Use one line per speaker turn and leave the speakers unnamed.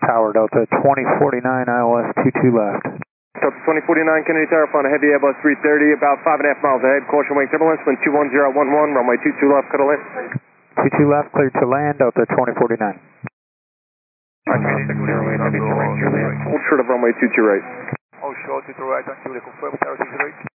Tower, Delta 2049, ILS 22 left.
Delta 2049, Kennedy Tower, found a heavy Airbus 330, about 5.5 miles ahead, caution wing turbulence, wind 21011, runway 22 left, cut a left.
22 left, cleared to land, Delta 2049.
Hold short of runway 22 right.
Hold short to the right until they confirm 060.